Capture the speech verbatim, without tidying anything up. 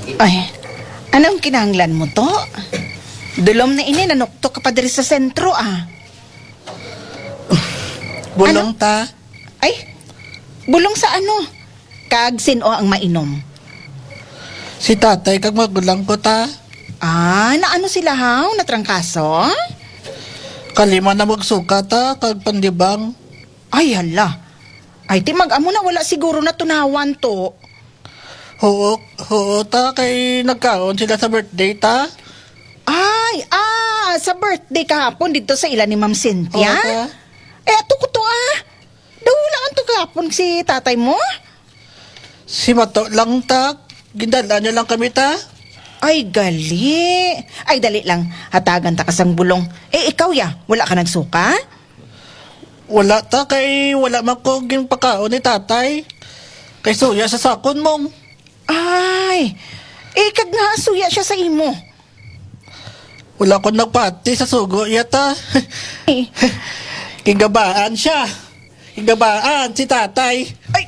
Ay, anong kinahanglan mo to? Dulom na ini, nanukto ka pa diri sa sentro, ah. Bulong ta. Ay, bulong sa ano? Kag sino ang mainom? Si tatay kag magulang ko ta. Ah, naano sila haw? Natrangkaso? Kalima na magsuka ta kag pandibang. Ay, hala. Ay, ti mag-amo na wala siguro na tunawan to. Oo, oo ta kay nagkaon sila sa birthday ta. Ay, ah, sa birthday kahapon dito sa ila ni Ma'am Cynthia? Oo, ta. Eh, ato ko to ah. Dahulaan to kahapon si tatay mo? Si Mato lang ta. Gindala niya lang kami ta. Ay, gali. Ay, dali lang. Hatagan ta kasang bulong. Eh, ikaw ya, wala ka nagsuka? Wala ta kay wala man ko ginpakaon ni tatay. Kay suya sa sakon mong. Ay, eh, kag nga suya siya sa imo. Wala ko nagpati sa sugo yata. Eh, Hingabaan siya. Hingabaan si tatay. ay,